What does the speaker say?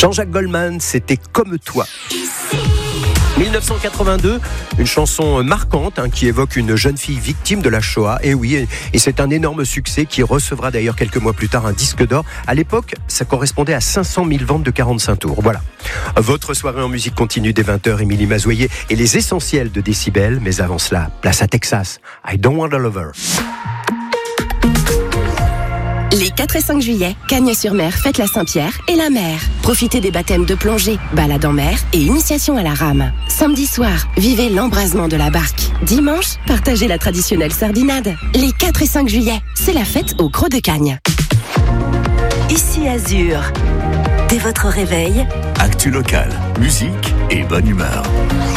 Jean-Jacques Goldman, c'était Comme toi. 1982, une chanson marquante qui évoque une jeune fille victime de la Shoah. Et oui, et c'est un énorme succès qui recevra d'ailleurs quelques mois plus tard un disque d'or. À l'époque, ça correspondait à 500 000 ventes de 45 tours. Voilà. Votre soirée en musique continue dès 20h, Émilie Mazoyer et les essentiels de Décibel. Mais avant cela, place à Texas. I Don't Want a Lover. Les 4 et 5 juillet, Cagnes-sur-Mer fête la Saint-Pierre et la mer. Profitez des baptêmes de plongée, balade en mer et initiation à la rame. Samedi soir, vivez l'embrasement de la barque. Dimanche, partagez la traditionnelle sardinade. Les 4 et 5 juillet, c'est la fête au Creux de Cagnes. Ici Azur. Dès votre réveil, actu local, musique et bonne humeur.